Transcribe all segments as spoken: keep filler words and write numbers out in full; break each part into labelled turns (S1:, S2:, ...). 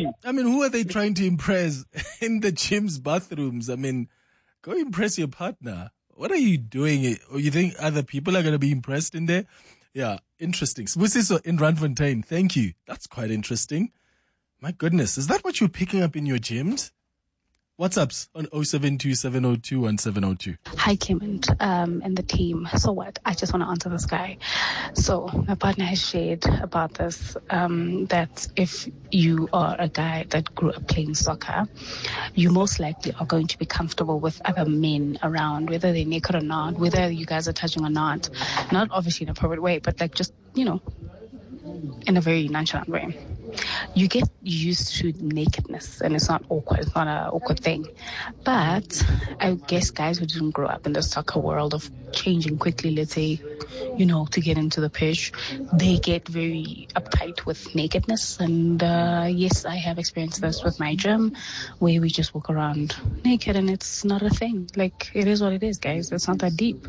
S1: I mean, who are they trying to impress in the gym's bathrooms? I mean, go impress your partner. What are you doing? Or you think other people are going to be impressed in there? Yeah, interesting. Sibusiso in Randfontein, thank you. That's quite interesting. My goodness, is that what you're picking up in your gyms? WhatsApps on oh seven two, seven oh two, one seven oh two.
S2: Hi, Clement, um, and the team. So what? I just want to answer this guy. So my partner has shared about this, um, that if you are a guy that grew up playing soccer, you most likely are going to be comfortable with other men around, whether they're naked or not, whether you guys are touching or not. Not obviously in a appropriate way, but like just, you know, in a very nonchalant way. You get used to nakedness, and it's not awkward. It's not an awkward thing. But I guess guys who didn't grow up in the soccer world of changing quickly, let's say, you know, to get into the pitch, they get very uptight with nakedness. And uh, yes, I have experienced this with my gym, where we just walk around naked, and it's not a thing. Like, it is what it is, guys. It's not that deep.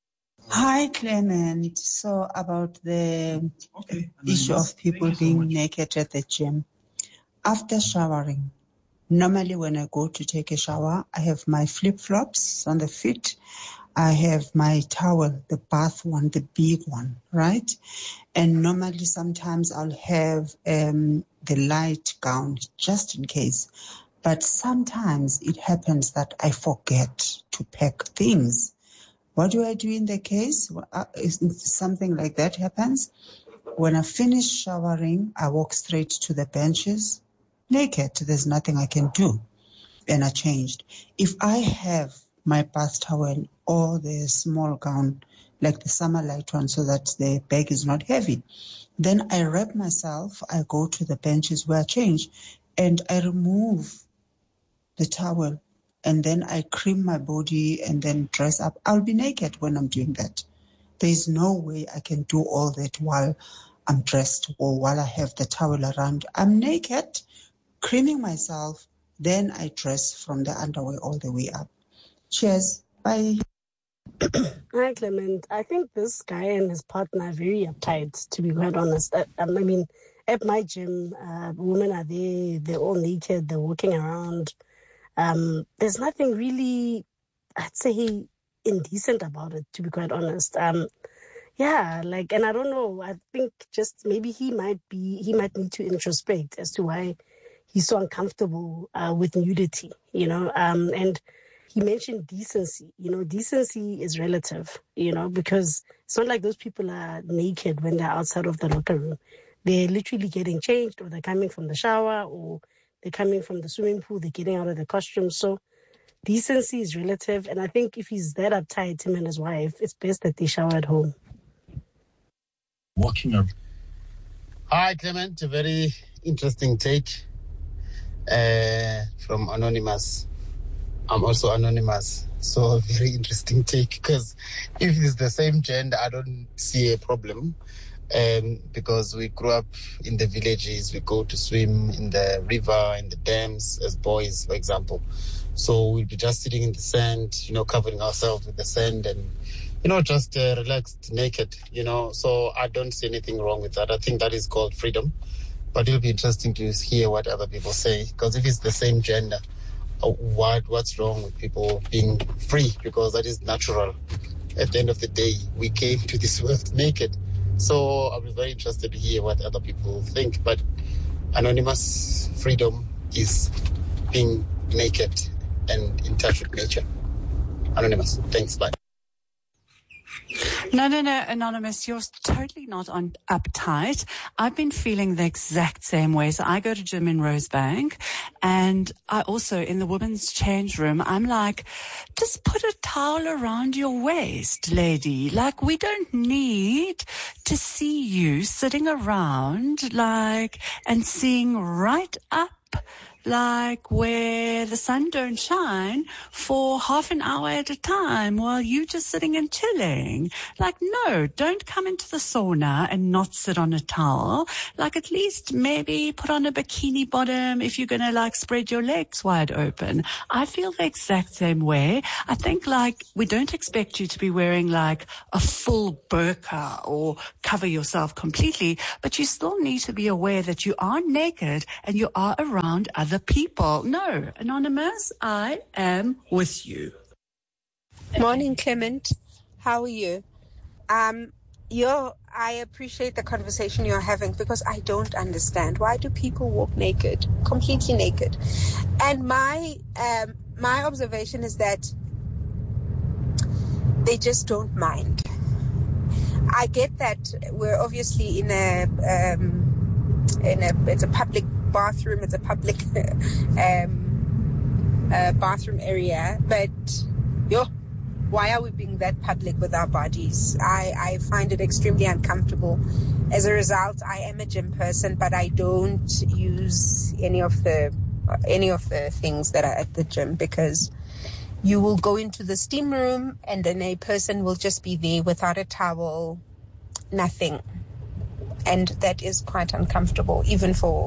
S3: Hi, Clement. So about the okay. issue of people being so naked at the gym. After showering, normally when I go to take a shower, I have my flip-flops on the feet. I have my towel, the bath one, the big one, right? And normally sometimes I'll have um, the light gown just in case. But sometimes it happens that I forget to pack things. What do I do in the case? If something like that happens, when I finish showering, I walk straight to the benches, naked. There's nothing I can do. And I changed. If I have my bath towel or the small gown, like the summer light one, so that the bag is not heavy, then I wrap myself, I go to the benches where I change, and I remove the towel. And then I cream my body and then dress up. I'll be naked when I'm doing that. There's no way I can do all that while I'm dressed or while I have the towel around. I'm naked, creaming myself, then I dress from the underwear all the way up. Cheers. Bye.
S4: Hi, Clement. I think this guy and his partner are very uptight, to be quite honest. I, I mean, at my gym, uh, women are there, they're all naked, they're walking around. Um, there's nothing really, I'd say, indecent about it, to be quite honest. Um, yeah, like, and I don't know, I think just maybe he might be, he might need to introspect as to why he's so uncomfortable uh, with nudity, you know, um, and he mentioned decency. You know, decency is relative, you know, because it's not like those people are naked when they're outside of the locker room. They're literally getting changed, or they're coming from the shower, or they're coming from the swimming pool, they're getting out of the costume. So decency is relative. And I think if he's that uptight, him and his wife, it's best that they shower at home.
S5: Walking up. Hi, Clement. A very interesting take uh, from Anonymous. I'm also anonymous. So a very interesting take, because if it's the same gender, I don't see a problem. Um, because we grew up in the villages, we go to swim in the river, in the dams as boys, for example. So we'll be just sitting in the sand, you know, covering ourselves with the sand and, you know, just uh, relaxed, naked, you know. So I don't see anything wrong with that. I think that is called freedom. But it'll be interesting to hear what other people say, because if it's the same gender, uh, what what's wrong with people being free? Because that is natural. At the end of the day, we came to this world naked. So I'll be very interested to hear what other people think. But anonymous freedom is being naked and in touch with nature. Anonymous, thanks, bye.
S6: No, no, no, Anonymous, you're totally not on uptight. I've been feeling the exact same way. So I go to gym in Rosebank, and I also, in the women's change room, I'm like, just put a towel around your waist, lady. Like, we don't need to see you sitting around, like, and seeing right up like where the sun don't shine for half an hour at a time while you just sitting and chilling. Like, no, don't come into the sauna and not sit on a towel. Like, at least maybe put on a bikini bottom if you're going to like spread your legs wide open. I feel the exact same way. I think like we don't expect you to be wearing like a full burqa or cover yourself completely, but you still need to be aware that you are naked and you are around other people. No, Anonymous, I am with you.
S7: Morning, Clement. How are you? Um, you're, I appreciate the conversation you're having because I don't understand. Why do people walk naked, completely naked? And my um, my observation is that they just don't mind. I get that we're obviously in a um, in a it's a public bathroom, it's a public um, uh, bathroom area, but yo, why are we being that public with our bodies? I, I find it extremely uncomfortable. As a result, I am a gym person, but I don't use any of the any of the things that are at the gym because you will go into the steam room and then a person will just be there without a towel, nothing. And that is quite uncomfortable, even for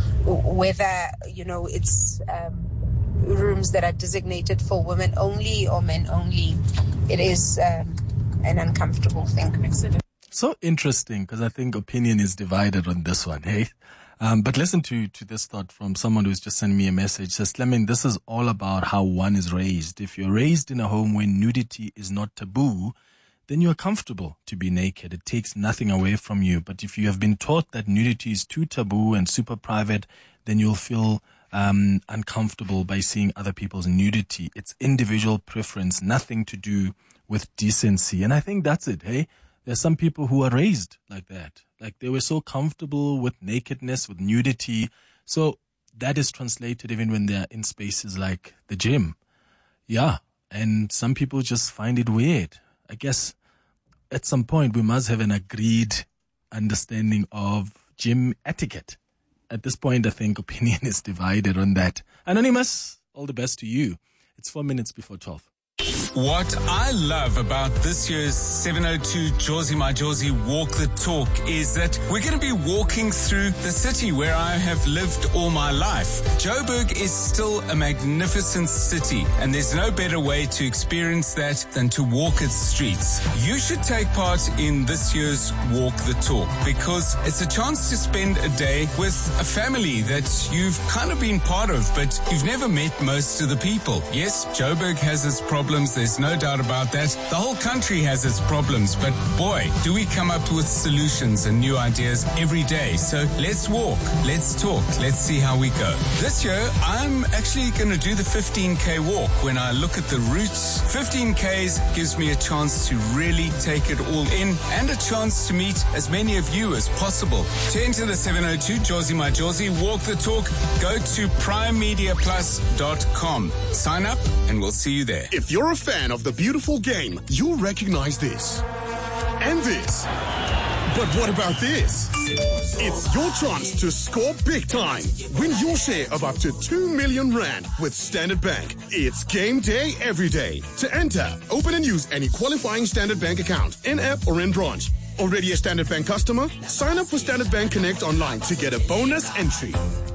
S7: whether, you know, it's um, rooms that are designated for women only or men only. It is um, an uncomfortable thing.
S1: So interesting, because I think opinion is divided on this one, hey? Um, but listen to, to this thought from someone who's just sent me a message. Says, Clement, this is all about how one is raised. If you're raised in a home where nudity is not taboo, then you're comfortable to be naked. It takes nothing away from you. But if you have been taught that nudity is too taboo and super private, then you'll feel um, uncomfortable by seeing other people's nudity. It's individual preference, nothing to do with decency. And I think that's it, hey? There's some people who are raised like that. Like they were so comfortable with nakedness, with nudity. So that is translated even when they're in spaces like the gym. Yeah. And some people just find it weird. I guess at some point we must have an agreed understanding of gym etiquette. At this point, I think opinion is divided on that. Anonymous, all the best to you. It's four minutes before twelve.
S8: What I love about this year's seven oh two Jozi My Jozi Walk the Talk is that we're going to be walking through the city where I have lived all my life. Joburg is still a magnificent city, and there's no better way to experience that than to walk its streets. You should take part in this year's Walk the Talk because it's a chance to spend a day with a family that you've kind of been part of, but you've never met most of the people. Yes, Joburg has its problems. There's no doubt about that. The whole country has its problems, but boy, do we come up with solutions and new ideas every day. So let's walk, let's talk, let's see how we go. This year, I'm actually going to do the fifteen K walk. When I look at the routes, fifteen Ks gives me a chance to really take it all in and a chance to meet as many of you as possible. To enter the seven oh two Jozi My Jozi Walk the Talk, go to prime media plus dot com. Sign up and we'll see you there.
S9: If you're a fan of the beautiful game, you'll recognize this. And this. But what about this? It's your chance to score big time. Win your share of up to two million rand with Standard Bank. It's game day every day. To enter, open and use any qualifying Standard Bank account, in-app or in-branch. Already a Standard Bank customer? Sign up for Standard Bank Connect online to get a bonus entry.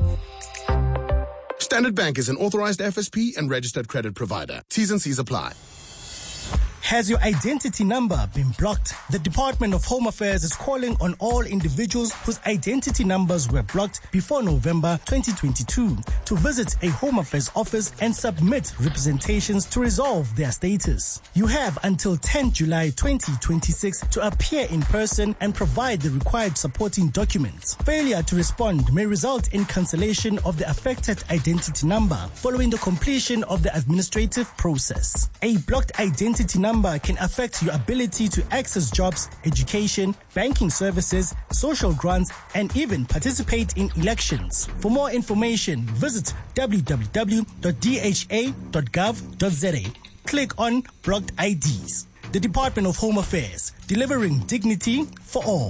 S9: Standard Bank is an authorized F S P and registered credit provider. T's and C's apply.
S10: Has your identity number been blocked? The Department of Home Affairs is calling on all individuals whose identity numbers were blocked before November twenty twenty-two to visit a Home Affairs office and submit representations to resolve their status. You have until the tenth of July twenty twenty-six to appear in person and provide the required supporting documents. Failure to respond may result in cancellation of the affected identity number following the completion of the administrative process. A blocked identity number Number can affect your ability to access jobs, education, banking services, social grants, and even participate in elections. For more information, visit w w w dot d h a dot gov dot z a. Click on Blocked I Ds. The Department of Home Affairs, delivering dignity for all.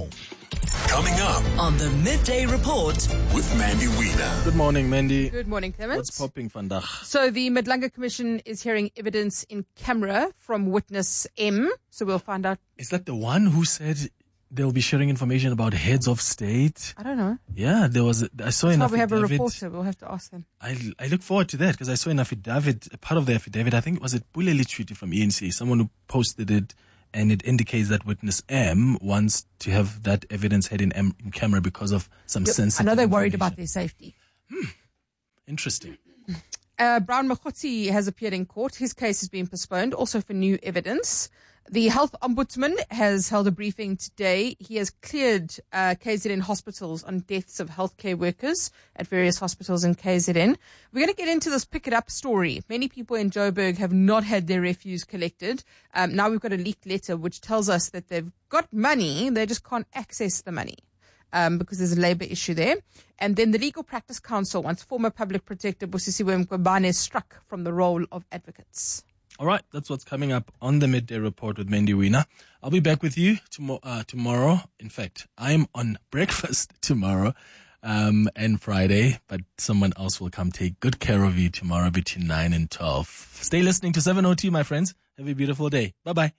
S11: Coming up
S12: on the Midday Report
S11: with Mandy Wiener.
S1: Good morning, Mandy.
S13: Good morning, Clement.
S1: What's popping vandag?
S13: So the Madlanga Commission is hearing evidence in camera from witness M. So we'll find out.
S1: Is that the one who said they'll be sharing information about heads of state?
S13: I don't know.
S1: Yeah, there was. A, I saw
S13: That's
S1: an
S13: why
S1: affidavit.
S13: we have a reporter. We'll have to ask them.
S1: I, I look forward to that because I saw an affidavit, a part of the affidavit. I think it was it Puleli Treaty from E N C. Someone who posted it. And it indicates that witness M wants to have that evidence head in, M, in camera because of some
S13: Yep.
S1: sensitive
S13: I know they're worried about their safety.
S1: Hmm. Interesting.
S13: Uh, Brown Makoti has appeared in court. His case has been postponed, also for new evidence. The Health Ombudsman has held a briefing today. He has cleared uh, K Z N hospitals on deaths of healthcare workers at various hospitals in K Z N. We're going to get into this Pick It Up story. Many people in Joburg have not had their refuse collected. Um, now we've got a leaked letter which tells us that they've got money, they just can't access the money. Um, because there's a labour issue there. And then the Legal Practice Council wants former public protector Busisiwe Mqobane struck from the role of advocates.
S1: All right, that's what's coming up on the Midday Report with Mandy Wiener. I'll be back with you tomorrow. Uh, tomorrow. In fact, I'm on breakfast tomorrow um, and Friday, but someone else will come take good care of you tomorrow between nine and twelve. Stay listening to seven oh two, my friends. Have a beautiful day. Bye-bye.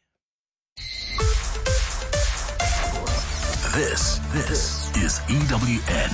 S11: This, this is E W N.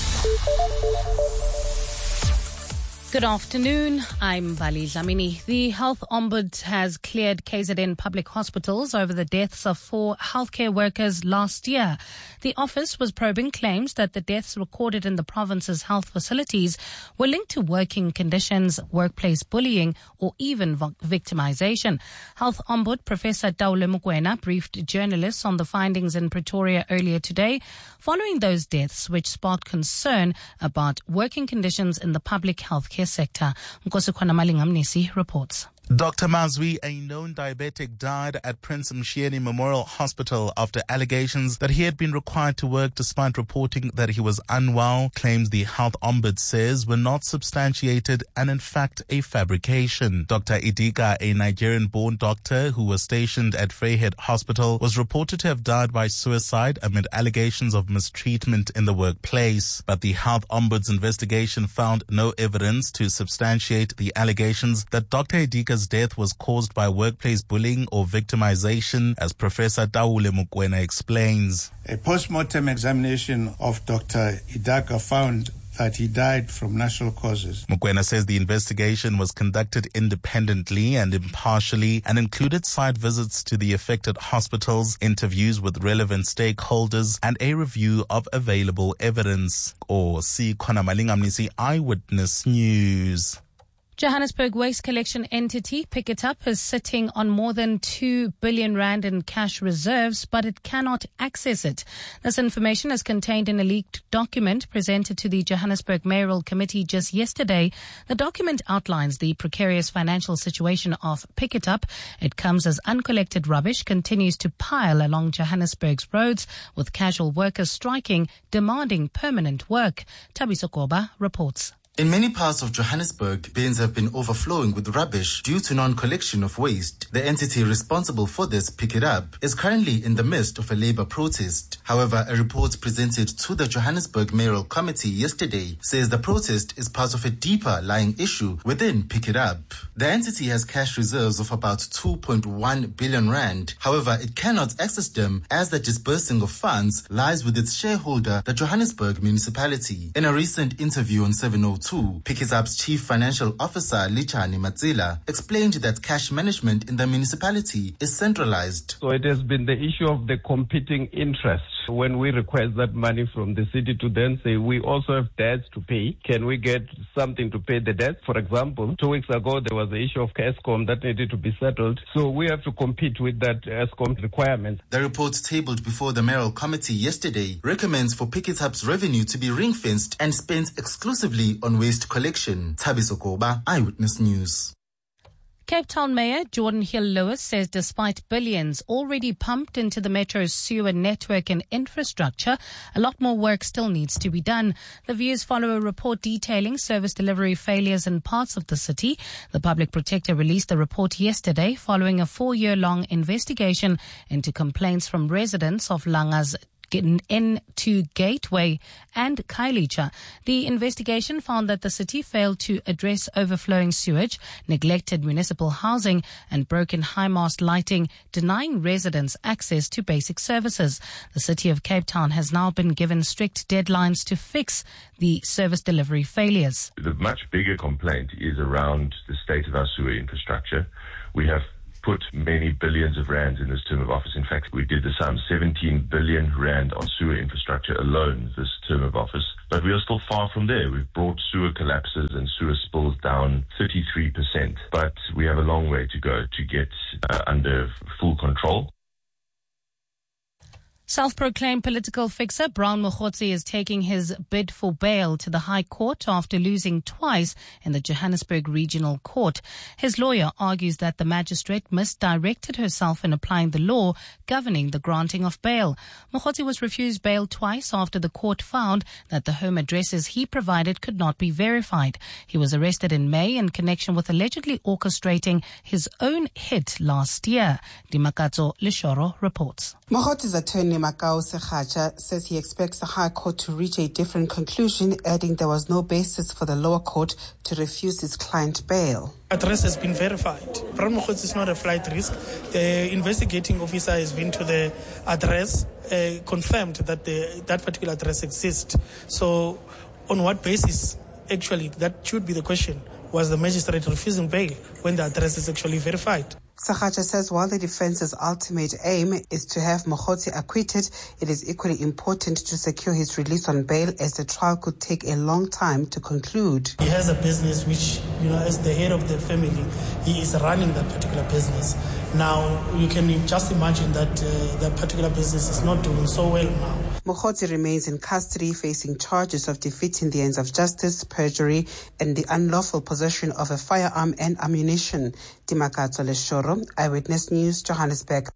S14: Good afternoon. I'm Bali Dlamini. The Health Ombudsman has cleared K Z N public hospitals over the deaths of four healthcare workers last year. The office was probing claims that the deaths recorded in the province's health facilities were linked to working conditions, workplace bullying, or even victimization. Health Ombudsman Professor Taule Mokoena briefed journalists on the findings in Pretoria earlier today, following those deaths which sparked concern about working conditions in the public healthcare sector. Nkosukwana Malingamnisi reports.
S15: Doctor Mazwi, a known diabetic, died at Prince Mshieni Memorial Hospital after allegations that he had been required to work despite reporting that he was unwell. Claims the Health Ombudsman says were not substantiated and in fact a fabrication. Doctor Idika, a Nigerian-born doctor who was stationed at Freyhead Hospital, was reported to have died by suicide amid allegations of mistreatment in the workplace. But the Health Ombudsman's investigation found no evidence to substantiate the allegations that Doctor Idika's death was caused by workplace bullying or victimization, as Professor Taule Mokoena explains.
S16: A post-mortem examination of Doctor Idaka found that he died from natural causes.
S15: Mokoena says the investigation was conducted independently and impartially and included site visits to the affected hospitals, interviews with relevant stakeholders, and a review of available evidence. Or see Khona Malingamnisi, Eyewitness News.
S14: Johannesburg waste collection entity Pick It Up is sitting on more than two billion rand in cash reserves, but it cannot access it. This information is contained in a leaked document presented to the Johannesburg Mayoral Committee just yesterday. The document outlines the precarious financial situation of Pick It Up. It comes as uncollected rubbish continues to pile along Johannesburg's roads, with casual workers striking, demanding permanent work. Tabiso Koba reports.
S17: In many parts of Johannesburg, bins have been overflowing with rubbish due to non-collection of waste. The entity responsible for this, Pick It Up, is currently in the midst of a labour protest. However, a report presented to the Johannesburg Mayoral Committee yesterday says the protest is part of a deeper lying issue within Pick It Up. The entity has cash reserves of about two point one billion rand. However, it cannot access them as the disbursing of funds lies with its shareholder, the Johannesburg municipality. In a recent interview on seven oh two, Pick It Up's Chief Financial Officer, Lichani Matsila, explained that cash management in the municipality is centralized.
S18: So it has been the issue of the competing interests. When we request that money from the city to then say, we also have debts to pay. Can we get something to pay the debts? For example, two weeks ago, there was the issue of Eskom that needed to be settled. So we have to compete with that Eskom requirement.
S17: The report tabled before the Mayoral Committee yesterday recommends for Pick It Up's revenue to be ring-fenced and spent exclusively on waste collection. Tabiso Koba, Eyewitness News.
S14: Cape Town Mayor Jordan Hill-Lewis says despite billions already pumped into the metro's sewer network and infrastructure, a lot more work still needs to be done. The views follow a report detailing service delivery failures in parts of the city. The Public Protector released the report yesterday following a four-year-long investigation into complaints from residents of Langa's N two Gateway and Khayelitsha. The investigation found that the city failed to address overflowing sewage, neglected municipal housing and broken high mast lighting, denying residents access to basic services. The city of Cape Town has now been given strict deadlines to fix the service delivery failures.
S19: The much bigger complaint is around the state of our sewer infrastructure. We have put many billions of rands in this term of office. In fact, we did the sum seventeen billion rand on sewer infrastructure alone this term of office. But we are still far from there. We've brought sewer collapses and sewer spills down thirty-three percent. But we have a long way to go to get uh, under full control.
S14: Self-proclaimed political fixer Brown Mokhotsi is taking his bid for bail to the High Court after losing twice in the Johannesburg Regional Court. His lawyer argues that the magistrate misdirected herself in applying the law governing the granting of bail. Mokhotsi was refused bail twice after the court found that the home addresses he provided could not be verified. He was arrested in May in connection with allegedly orchestrating his own hit last year. Dimakatso Leshoro reports.
S20: Mokhotsi's attorney Makao Sekhacha says he expects the High Court to reach a different conclusion, adding there was no basis for the lower court to refuse his client bail.
S21: Address has been verified. Brown Mokhotsi is not a flight risk. The investigating officer has been to the address, uh, confirmed that the, that particular address exists. So on what basis, actually, that should be the question, was the magistrate refusing bail when the address is actually verified?
S20: Sakhacha says while the defense's ultimate aim is to have Mokhotsi acquitted, it is equally important to secure his release on bail as the trial could take a long time to conclude.
S21: He has a business which, you know, as the head of the family, he is running that particular business. Now, you can just imagine that uh, that particular business is not doing so well now.
S20: Mokhotsi remains in custody facing charges of defeating the ends of justice, perjury, and the unlawful possession of a firearm and ammunition. Dimakatso Leshoro, Eyewitness News, Johannesburg.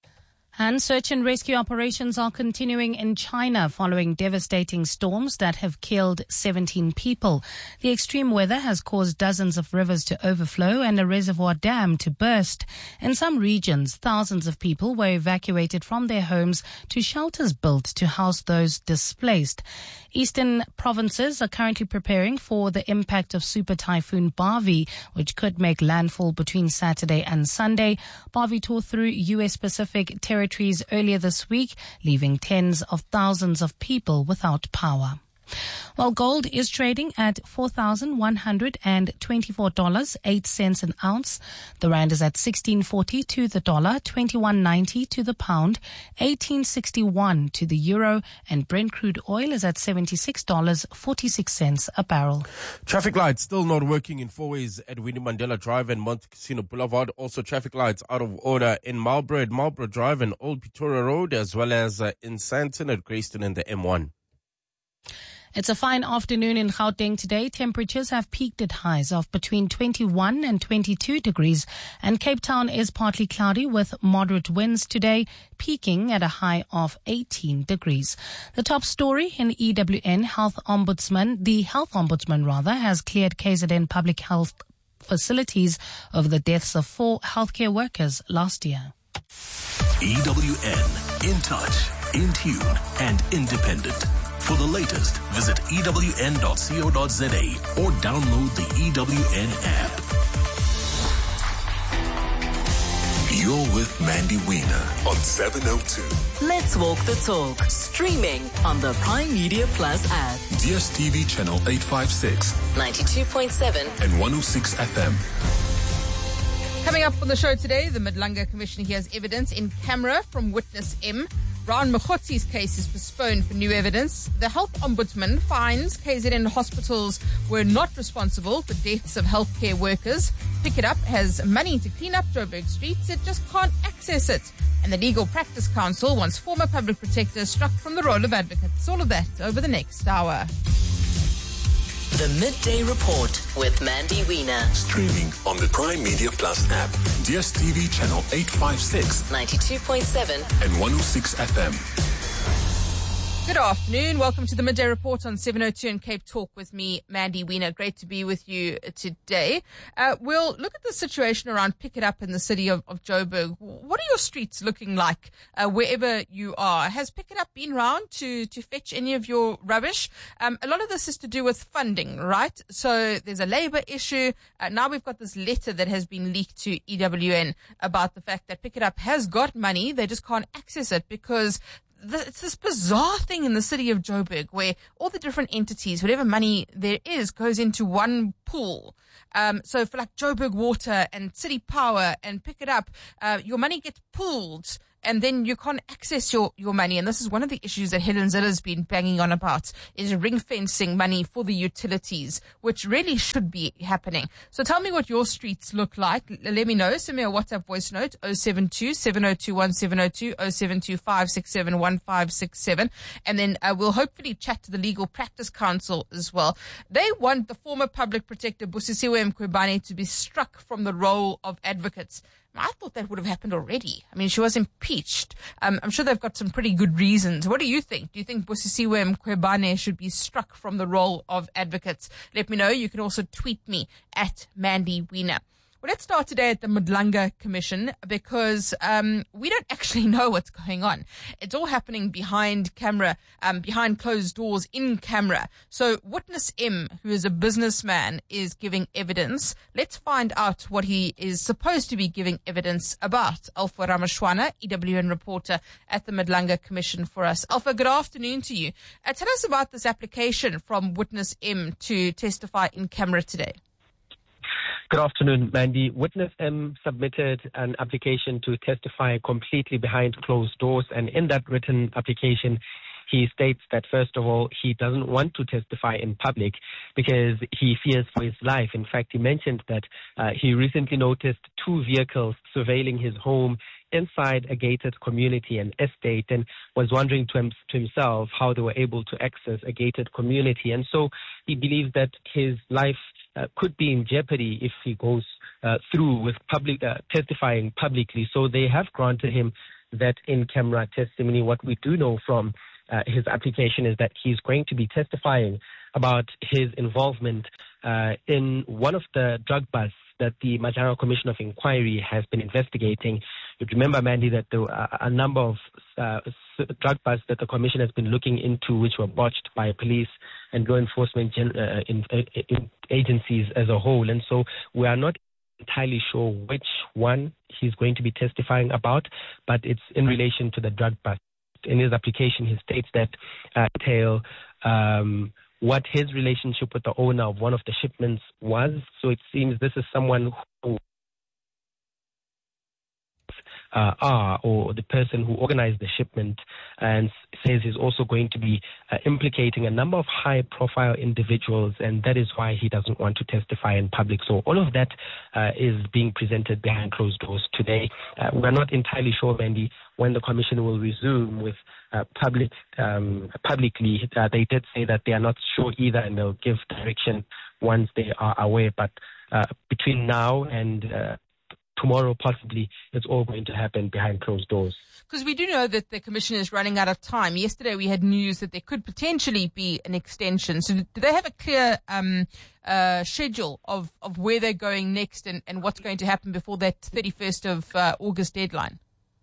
S14: And search and rescue operations are continuing in China following devastating storms that have killed seventeen people. The extreme weather has caused dozens of rivers to overflow and a reservoir dam to burst. In some regions, thousands of people were evacuated from their homes to shelters built to house those displaced. Eastern provinces are currently preparing for the impact of Super Typhoon Bharvey, which could make landfall between Saturday and Sunday. Bharvey tore through U S Pacific territories earlier this week, leaving tens of thousands of people without power. While gold is trading at four thousand one hundred twenty-four dollars and eight cents an ounce, the rand is at sixteen forty to the dollar, twenty-one ninety to the pound, eighteen sixty-one to the euro, and Brent crude oil is at seventy-six dollars and forty-six cents a barrel.
S22: Traffic lights still not working in four ways at Winnie Mandela Drive and Montecasino Boulevard. Also traffic lights out of order in Marlborough at Marlborough Drive and Old Pretoria Road, as well as uh, in Sandton at Greyston and the M one.
S14: It's a fine afternoon in Gauteng today. Temperatures have peaked at highs of between twenty-one and twenty-two degrees, and Cape Town is partly cloudy with moderate winds today, peaking at a high of eighteen degrees. The top story in E W N, Health Ombudsman, the Health Ombudsman rather, has cleared K Z N public health facilities over the deaths of four healthcare workers last year.
S11: E W N, in touch, in tune, and independent. For the latest, visit E W N dot co dot za or download the E W N app. You're with Mandy Wiener on seven oh two.
S12: Let's walk the talk. Streaming on the Prime Media Plus app.
S11: D S T V channel eight fifty-six,
S12: ninety-two point seven,
S11: and one oh six F M.
S13: Coming up on the show today, the Madlanga Commission hears evidence in camera from witness M. Brown Mokhotsi's case is postponed for new evidence. The Health Ombudsman finds K Z N hospitals were not responsible for deaths of healthcare workers. Pick It Up has money to clean up Joburg streets, it just can't access it. And the Legal Practice Council wants former public protectors struck from the role of advocates. All of that over the next hour.
S12: The Midday Report with Mandy Wiener.
S11: Streaming on the Prime Media Plus app. D S T V channel eight fifty-six,
S12: ninety-two point seven,
S11: and one oh six F M.
S13: Good afternoon. Welcome to the Midday Report on seven oh two and Cape Talk with me, Mandy Wiener. Great to be with you today. Uh, we'll look at the situation around Pick It Up in the city of, of Joburg. What are your streets looking like uh, wherever you are? Has Pick It Up been round to, to fetch any of your rubbish? Um, a lot of this is to do with funding, right? So there's a labour issue. Uh, now we've got this letter that has been leaked to E W N about the fact that Pick It Up has got money. They just can't access it because it's this bizarre thing in the city of Joburg where all the different entities, whatever money there is, goes into one pool. Um, so for like Joburg Water and City Power and Pick It Up, uh, your money gets pooled and then you can't access your, your money. And this is one of the issues that Helen Zille's been banging on about, is ring fencing money for the utilities, which really should be happening. So tell me what your streets look like. Let me know. Send me a WhatsApp voice note, oh seven two, seven oh two, one seven oh two, oh seven two, five six seven, one five six seven. And then uh, we'll hopefully chat to the Legal Practice Council as well. They want the former public protector Busisiwe Mkhwebane to be struck from the role of advocates. I thought that would have happened already. I mean, she was impeached. Um, I'm sure they've got some pretty good reasons. What do you think? Do you think Busisiwe Mkhwebane should be struck from the role of advocates? Let me know. You can also tweet me at Mandy Wiener. Well, let's start today at the Madlanga Commission because um, we don't actually know what's going on. It's all happening behind camera, um, behind closed doors in camera. So Witness M, who is a businessman, is giving evidence. Let's find out what he is supposed to be giving evidence about. Alpha Ramashwana, E W N reporter at the Madlanga Commission for us. Alpha, good afternoon to you. Uh, tell us about this application from Witness M to testify in camera today.
S2: Good afternoon, Mandy. Witness M submitted an application to testify completely behind closed doors, and in that written application, he states that, first of all, he doesn't want to testify in public because he fears for his life. In fact, he mentioned that uh, he recently noticed two vehicles surveilling his home inside a gated community and estate, and was wondering to, him, to himself how they were able to access a gated community. And so he believes that his life uh, could be in jeopardy if he goes uh, through with public uh, testifying publicly. So they have granted him that in-camera testimony. What we do know from uh, his application is that he's going to be testifying about his involvement uh, in one of the drug busts that the Madlanga Commission of Inquiry has been investigating. You remember, Mandy, that there were a number of uh, drug busts that the Commission has been looking into, which were botched by police and law enforcement gen- uh, in, in agencies as a whole. And so we are not entirely sure which one he's going to be testifying about, but it's in relation to the drug bust. In his application, he states that uh, detail um, what his relationship with the owner of one of the shipments was. So it seems this is someone who uh, are, or the person who organized the shipment, and says he's also going to be uh, implicating a number of high-profile individuals, and that is why he doesn't want to testify in public. So all of that uh, is being presented behind closed doors today. Uh, we're not entirely sure, Mandy, when the commission will resume with uh, public um, publicly. Uh, they did say that they are not sure either, and they'll give direction once they are aware. But uh, between now and uh, tomorrow, possibly, it's all going to happen behind closed doors.
S13: Because we do know that the commission is running out of time. Yesterday we had news that there could potentially be an extension. So do they have a clear um, uh, schedule of, of where they're going next and, and what's going to happen before that thirty-first of uh, August deadline?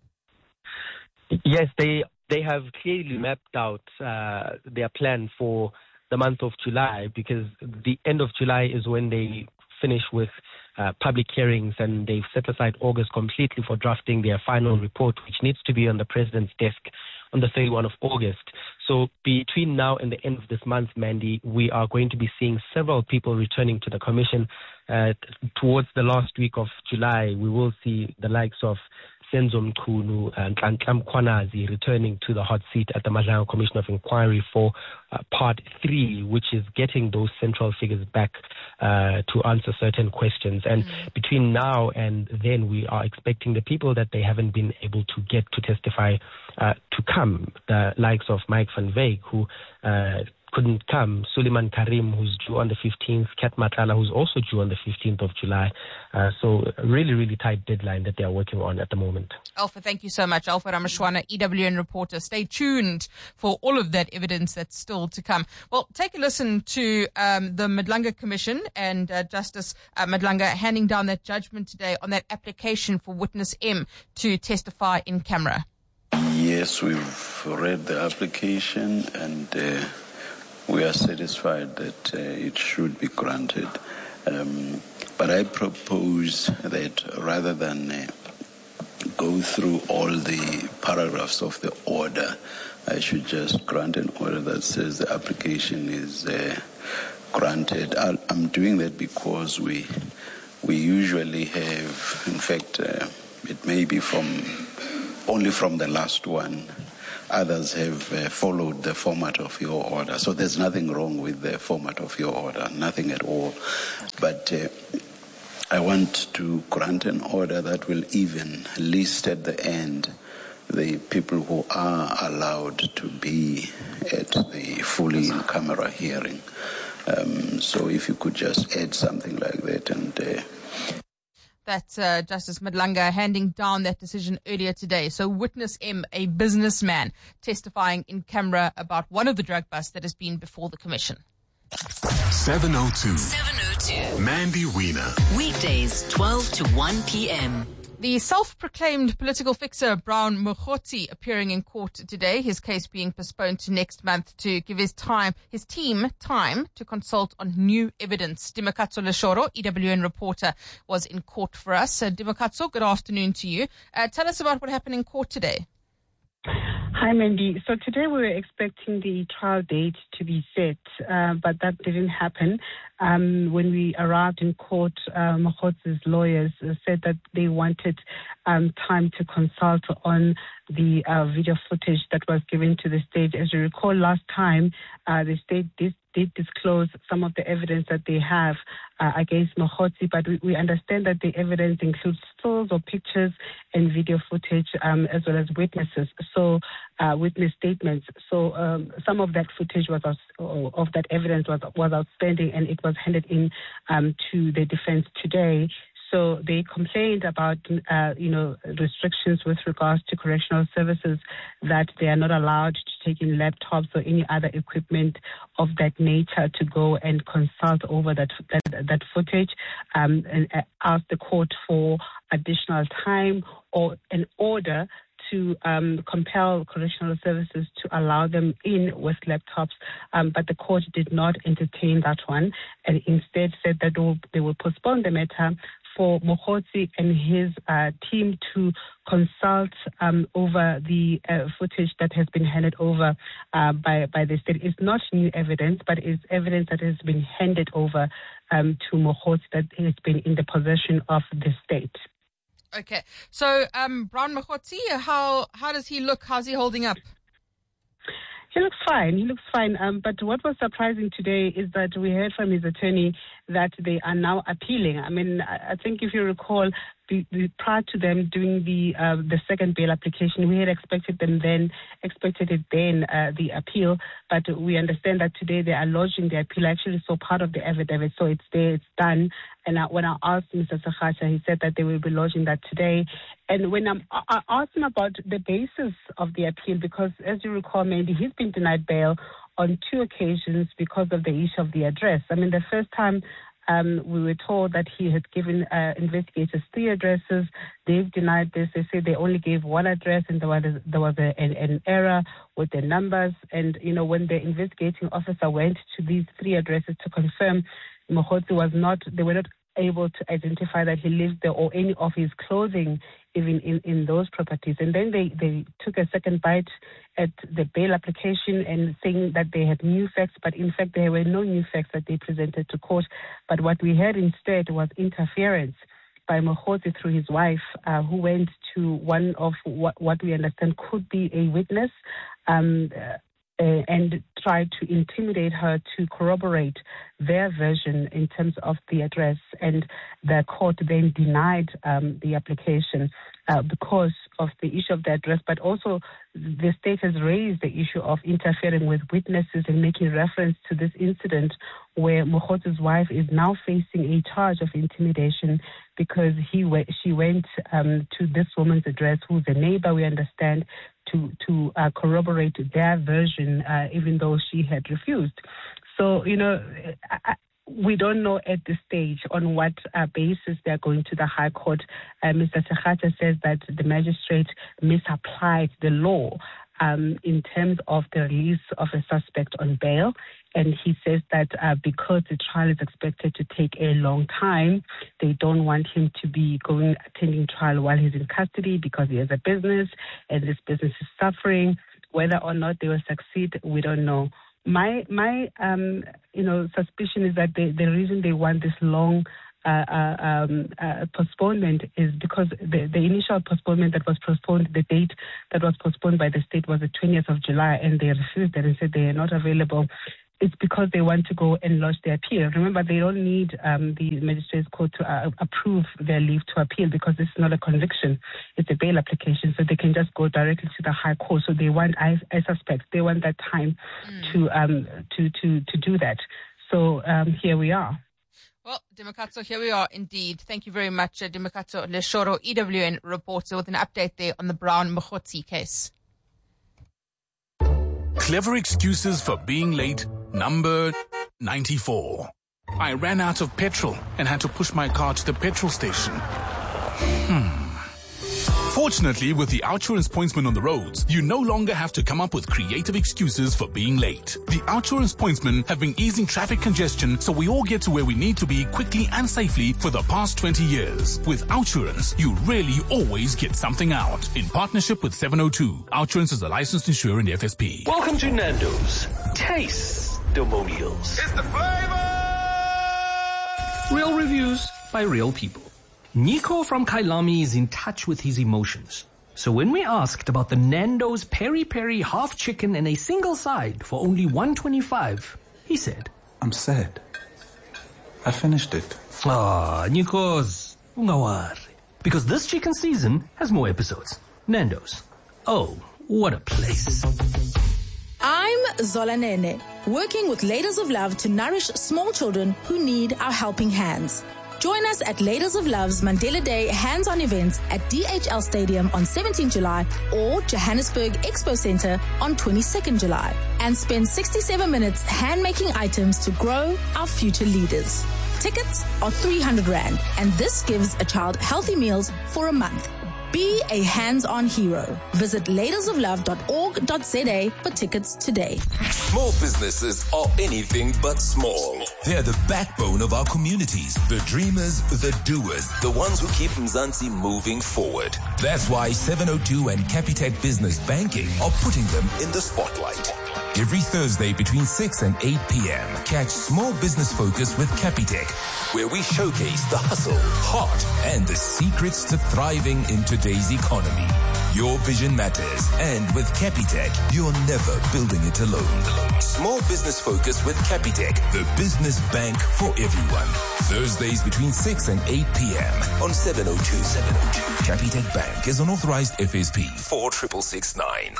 S2: Yes, they they have clearly mapped out uh, their plan for the month of July, because the end of July is when they finish with uh, public hearings, and they've set aside August completely for drafting their final report, which needs to be on the president's desk on the thirty-first of August. So between now and the end of this month, Mandy, we are going to be seeing several people returning to the commission. Uh, towards the last week of July, we will see the likes of Senzo Mchunu and Nhlanhla Mkhwanazi returning to the hot seat at the Madlanga Commission of Inquiry for uh, part three, which is getting those central figures back uh, to answer certain questions. And mm-hmm. between now and then, we are expecting the people that they haven't been able to get to testify uh, to come, the likes of Mike van Wyk, who uh, couldn't come. Suleiman Karim, who's due on the fifteenth, Kat Matlala, who's also due on the fifteenth of July. Uh, so a really, really tight deadline that they are working on at the moment.
S13: Alpha, thank you so much. Alpha Ramashwana, E W N reporter. Stay tuned for all of that evidence that's still to come. Well, take a listen to um, the Madlanga Commission and uh, Justice uh, Madlanga handing down that judgment today on that application for Witness M to testify in camera.
S3: Yes, we've read the application and uh, we are satisfied that uh, it should be granted. Um, but I propose that rather than uh, go through all the paragraphs of the order, I should just grant an order that says the application is uh, granted. I'll, I'm doing that because we we usually have, in fact, uh, it may be from only from the last one. Others have uh, followed the format of your order. So there's nothing wrong with the format of your order, nothing at all. But uh, I want to grant an order that will even list at the end the people who are allowed to be at the fully in-camera hearing. Um, so if you could just add something like that. And uh,
S13: That's uh, Justice Madlanga handing down that decision earlier today. So Witness M, a businessman, testifying in camera about one of the drug busts that has been before the commission.
S11: seven oh two.
S12: seven oh two.
S11: Mandy Wiener.
S12: Weekdays, twelve to one p.m.
S13: The self-proclaimed political fixer Brown Mokgotsi appearing in court today, his case being postponed to next month to give his time, his team time to consult on new evidence. Dimakatso Leshoro, E W N reporter, was in court for us. Uh, Dimakatso, good afternoon to you. Uh, tell us about what happened in court today.
S20: Hi, Mandy. So today we were expecting the trial date to be set, uh, but that didn't happen. Um, when we arrived in court, uh, Mokgotsi's lawyers uh, said that they wanted um, time to consult on the uh, video footage that was given to the state. As you recall, last time uh, the state did, did disclose some of the evidence that they have uh, against Mokgotsi, but we, we understand that the evidence includes stills or pictures and video footage, um, as well as witnesses. So uh, witness statements. So um, some of that footage was of that evidence was was outstanding, and it was handed in um, to the defense today. So they complained about, uh, you know, restrictions with regards to correctional services, that they are not allowed to take in laptops or any other equipment of that nature to go and consult over that that, that footage, um, and asked the court for additional time or an order to um, compel correctional services to allow them in with laptops, um, but the court did not entertain that one and instead said that they will, they will postpone the matter for Mokgotsi and his uh, team to consult um, over the uh, footage that has been handed over uh, by, by the state. It's not new evidence, but it's evidence that has been handed over um, to Mokgotsi that has been in the possession of the state.
S13: Okay. So, um, Brown Mokgotsi, how, how does he look? How's he holding up?
S20: He looks fine. He looks fine. Um, but what was surprising today is that we heard from his attorney that they are now appealing. I mean, I think if you recall, the, the, prior to them doing the uh, the second bail application, we had expected them then, expected it then, uh, the appeal. But we understand that today they are lodging the appeal. I actually saw part of the affidavit, so it's there, it's done. And I, when I asked Mister Sakhacha, he said that they will be lodging that today. And when I'm, I asked him about the basis of the appeal, because as you recall, Mandy, he's been denied bail on two occasions because of the issue of the address. I mean, the first time um, we were told that he had given uh, investigators three addresses. They've denied this. They say they only gave one address, and there was, there was a, an, an error with the numbers. And, you know, when the investigating officer went to these three addresses to confirm, Mokgotsi was not, they were not able to identify that he lived there or any of his clothing even in, in those properties. And then they, they took a second bite at the bail application and saying that they had new facts, but in fact there were no new facts that they presented to court. But what we had instead was interference by Mokgotsi through his wife, uh, who went to one of what, what we understand could be a witness, um, uh, uh, and tried to intimidate her to corroborate their version in terms of the address. And the court then denied um, the application uh, because of the issue of the address, but also the state has raised the issue of interfering with witnesses and making reference to this incident where Mokgotsu's wife is now facing a charge of intimidation because he w- she went um, to this woman's address, who's a neighbor, we understand, to, to uh, corroborate their version, uh, even though she had refused. So, you know, I, we don't know at this stage on what uh, basis they're going to the High Court. Uh, Mister Sekgata says that the magistrate misapplied the law um, in terms of the release of a suspect on bail. And he says that uh, because the trial is expected to take a long time, they don't want him to be going attending trial while he's in custody because he has a business and this business is suffering. Whether or not they will succeed, we don't know. My my um, you know suspicion is that they, the reason they want this long uh, uh, um, uh, postponement is because the, the initial postponement that was postponed, the date that was postponed by the state was the twentieth of July, and they refused that and said they are not available. It's because they want to go and lodge their appeal. Remember, they don't need um, the magistrate's court to uh, approve their leave to appeal because this is not a conviction. It's a bail application, so they can just go directly to the High Court. So they want, I, I suspect, they want that time mm. to, um, to to to do that. So um, here we are.
S13: Well, Dimakatso, here we are indeed. Thank you very much, uh, Dimakatso Leshoro, E W N reporter, with an update there on the Brown Mokgotsi case.
S4: Clever excuses for being late. Number ninety-four. I ran out of petrol and had to push my car to the petrol station. Hmm. Fortunately, with the Outsurance Pointsman on the roads, you no longer have to come up with creative excuses for being late. The Outsurance Pointsmen have been easing traffic congestion so we all get to where we need to be quickly and safely for the past twenty years. With Outsurance, you really always get something out. In partnership with seven oh two, Outsurance is a licensed insurer in the F S P.
S11: Welcome to Nando's. Taste-domonials.
S5: It's the flavor!
S23: Real reviews by real people. Nico from Kailami is in touch with his emotions. So when we asked about the Nando's Peri Peri half chicken and a single side for only one twenty-five, he said,
S24: I'm sad. I finished it.
S23: Ah, Nikos, ungawari. Because this chicken season has more episodes. Nando's. Oh, what a place.
S25: I'm Zola Nene, working with Ladies of Love to nourish small children who need our helping hands. Join us at Ladies of Love's Mandela Day hands-on events at D H L Stadium on seventeenth July or Johannesburg Expo Center on twenty-second July, and spend sixty-seven minutes hand-making items to grow our future leaders. Tickets are three hundred rand, and this gives a child healthy meals for a month. Be a hands-on hero. Visit ladies of love dot org dot za for tickets today.
S11: Small businesses are anything but small. They're the backbone of our communities, the dreamers, the doers, the ones who keep Mzansi moving forward. That's why seven oh two and Capitec Business Banking are putting them in the spotlight. Every Thursday between six and eight p.m. catch Small Business Focus with Capitec, where we showcase the hustle, heart, and the secrets to thriving in today's economy. Your vision matters, and with Capitec, you're never building it alone. Small Business Focus with Capitec, the business bank for everyone. Thursdays between six and eight p.m. on seven oh two. seven oh two. Capitec Bank is an authorized F S P four six six nine.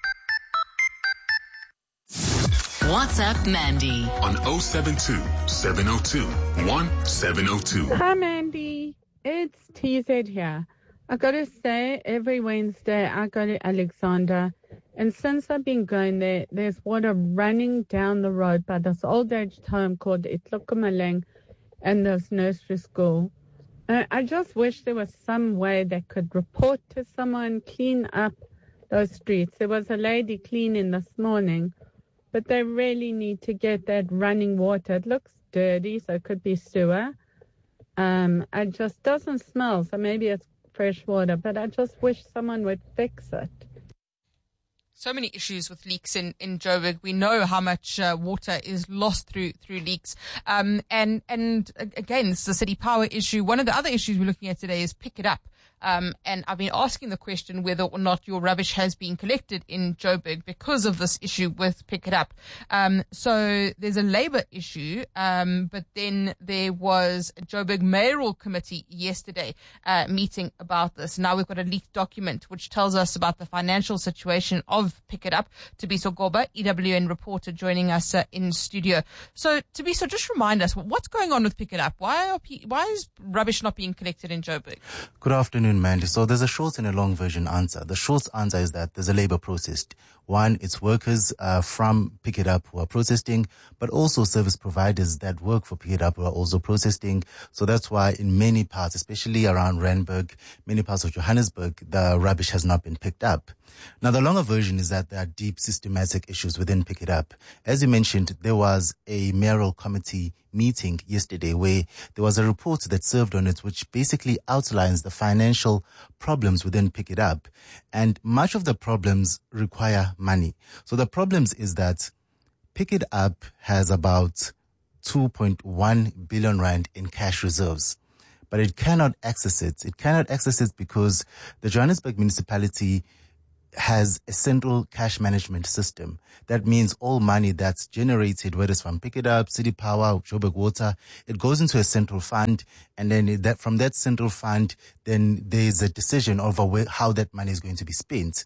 S12: WhatsApp Mandy
S9: on oh seven two, seven oh two, one seven oh two.
S26: Hi Mandy, it's T Z here. I gotta say, every Wednesday I go to Alexander, and since I've been going there, there's water running down the road by this old aged home called Itlokomaleng and this nursery school. Uh, I just wish there was some way they could report to someone, clean up those streets. There was a lady cleaning this morning, but they really need to get that running water. It looks dirty, so it could be sewer. Um, it just doesn't smell, so maybe it's fresh water, but I just wish someone would fix it.
S13: So many issues with leaks in, in Joburg. We know how much uh, water is lost through through leaks. Um, and, and again, it's the city power issue. One of the other issues we're looking at today is Pick It Up. Um, and I've been asking the question whether or not your rubbish has been collected in Joburg because of this issue with Pick It Up. Um, so there's a Labour issue, um, but then there was a Joburg mayoral committee yesterday uh, meeting about this. Now we've got a leaked document which tells us about the financial situation of Pick It Up. Tabiso Goba, E W N reporter, joining us uh, in studio. So Tabiso, just remind us, what's going on with Pick It Up? Why are pe- why is rubbish not being collected in Joburg?
S17: Good afternoon, Mandy. So there's a short and a long version answer. The short answer is that there's a labour protest. One, it's workers uh, from Pick It Up who are protesting, but also service providers that work for Pick It Up who are also protesting. So that's why in many parts, especially around Randburg, many parts of Johannesburg, the rubbish has not been picked up. Now, the longer version is that there are deep systematic issues within Pick It Up. As you mentioned, there was a mayoral committee meeting yesterday where there was a report that served on it, which basically outlines the financial problems within Pick It Up. And much of the problems require money. So the problems is that Pick It Up has about two point one billion rand in cash reserves, but it cannot access it. It cannot access it because the Johannesburg municipality has a central cash management system. That means all money that's generated, whether it's from Pick It Up, City Power, Joburg Water, it goes into a central fund, and then it, that from that central fund, then there's a decision over where, how that money is going to be spent.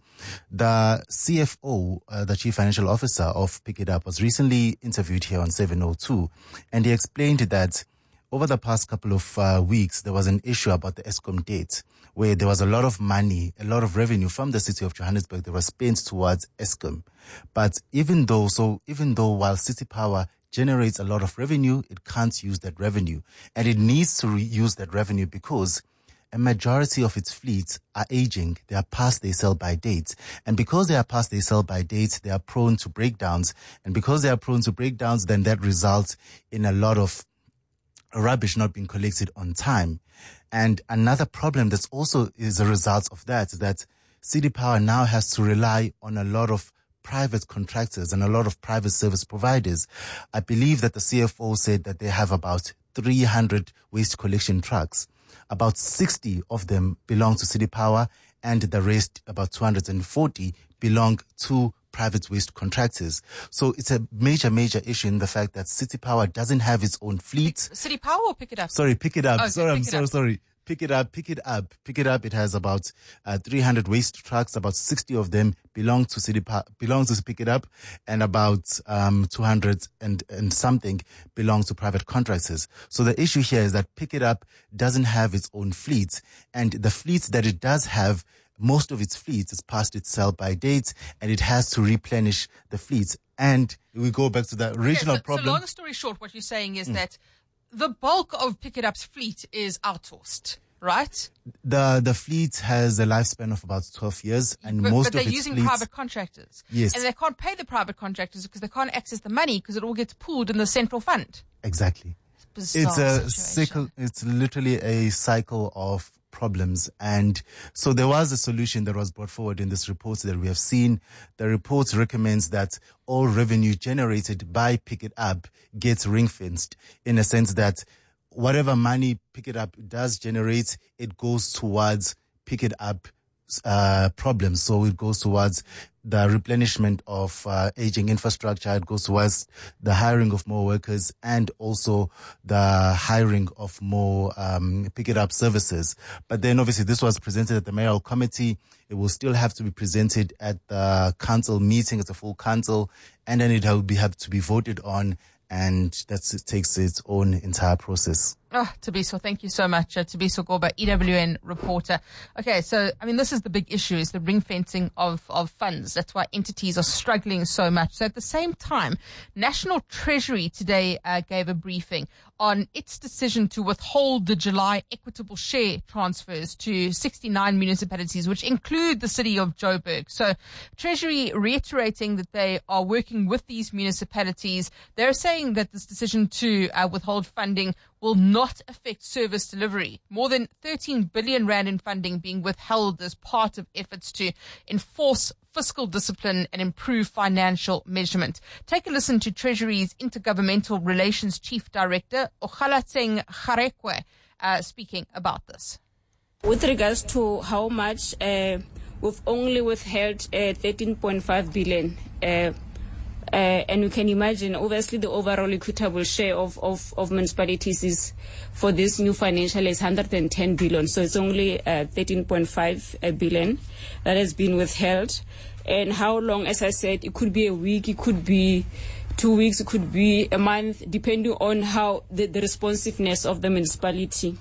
S17: The C F O, uh, the Chief Financial Officer of Pick It Up, was recently interviewed here on seven oh two, and he explained that over the past couple of uh, weeks, there was an issue about the Eskom debt, where there was a lot of money, a lot of revenue from the city of Johannesburg that was spent towards Eskom. But even though, so even though while City Power generates a lot of revenue, it can't use that revenue. And it needs to re- use that revenue because a majority of its fleets are aging. They are past their sell-by dates. And because they are past their sell-by dates, they are prone to breakdowns. And because they are prone to breakdowns, then that results in a lot of rubbish not being collected on time. And another problem that's also is a result of that is that City Power now has to rely on a lot of private contractors and a lot of private service providers. I believe that the C F O said that they have about three hundred waste collection trucks. About sixty of them belong to City Power, and the rest, about two hundred forty, belong to private waste contractors. So it's a major, major issue in the fact that City Power doesn't have its own fleet.
S13: City Power or Pick It Up?
S17: Sorry, Pick It Up.
S13: Okay,
S17: sorry, I'm so
S13: up.
S17: sorry. Pick It Up, Pick It Up, Pick It Up. It has about uh, three hundred waste trucks. About sixty of them belong to City pa- belong to Pick It Up, and about um, two hundred and, and something belong to private contractors. So the issue here is that Pick It Up doesn't have its own fleet, and the fleets that it does have, most of its fleet is past its sell-by date, and it has to replenish the fleet. And we go back to the original
S13: okay, so,
S17: problem.
S13: So long story short, what you're saying is
S17: Mm.
S13: that the bulk of Pick It Up's fleet is outsourced, right?
S17: The the fleet has a lifespan of about twelve years, and
S13: But,
S17: most
S13: but they're
S17: of its
S13: using
S17: fleets,
S13: private contractors.
S17: Yes.
S13: And they can't pay the private contractors because they can't access the money because it all gets pooled in the central fund.
S17: Exactly.
S13: Bizarre
S17: It's a
S13: situation.
S17: cycle. It's literally a cycle of problems. And so there was a solution that was brought forward in this report that we have seen. The report recommends that all revenue generated by Pick It Up gets ring-fenced, in a sense that whatever money Pick It Up does generate, it goes towards Pick It Up uh, problems. So it goes towards the replenishment of uh, aging infrastructure. It goes towards the hiring of more workers, and also the hiring of more um, Pick It Up services. But then obviously this was presented at the mayoral committee. It will still have to be presented at the council meeting. It's a full council, and then it will be have to be voted on, and that it takes its own entire process.
S13: Oh, Tabiso, thank you so much. Uh, Tabiso Goba, E W N reporter. Okay, so, I mean, this is the big issue, is the ring fencing of, of funds. That's why entities are struggling so much. So at the same time, National Treasury today uh, gave a briefing on its decision to withhold the July equitable share transfers to sixty-nine municipalities, which include the city of Joburg. So Treasury reiterating that they are working with these municipalities. They're saying that this decision to uh, withhold funding will not affect service delivery. More than thirteen billion rand in funding being withheld as part of efforts to enforce fiscal discipline and improve financial measurement. Take a listen to Treasury's Intergovernmental Relations Chief Director, Okgalatseng Kgarekwe, uh, speaking about this.
S1: With regards to how much, uh, we've only withheld uh, thirteen point five billion. Uh, Uh, and you can imagine, obviously, the overall equitable share of, of, of municipalities is, for this new financial, is one hundred ten billion. So it's only uh, thirteen point five billion that has been withheld. And how long, as I said, it could be a week, it could be two weeks, it could be a month, depending on how the, the responsiveness of the municipality.